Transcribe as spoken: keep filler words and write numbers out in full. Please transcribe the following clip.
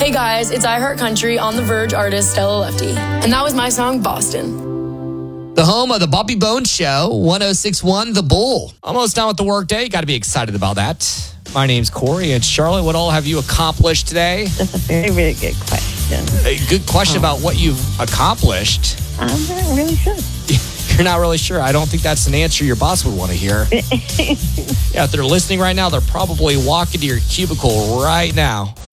Hey guys, it's I Heart Country on The Verge artist Stella Lefty. And that was my song, Boston. The home of the Bobby Bones Show, one oh six point one The Bull. Almost done with the workday. Got to be excited about that. My name's Corey, and Charlotte, what all have you accomplished today? That's a very, very good question. A good question Oh. about what you've accomplished. I'm not really sure. You're not really sure. I don't think that's an answer your boss would want to hear. Yeah, if they're listening right now, they're probably walking to your cubicle right now.